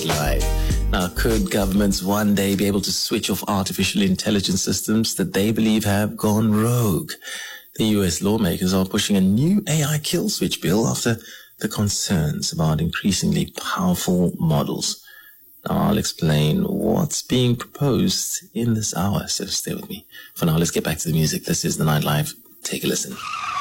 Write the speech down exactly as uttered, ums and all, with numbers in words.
Nightlife. Now, could governments one day be able to switch off artificial intelligence systems that they believe have gone rogue? The U S lawmakers are pushing a new A I kill switch bill after the concerns about increasingly powerful models. Now, I'll explain what's being proposed in this hour, so stay with me. For now, let's get back to the music. This is The Nightlife. Take a listen.